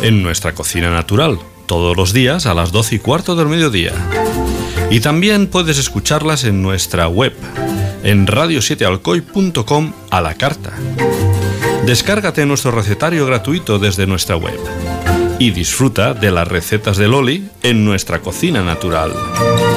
en nuestra cocina natural, todos los días a las 12:15 del mediodía. Y también puedes escucharlas en nuestra web, en radio7alcoy.com a la carta. Descárgate nuestro recetario gratuito desde nuestra web y disfruta de las recetas de Loli en nuestra cocina natural.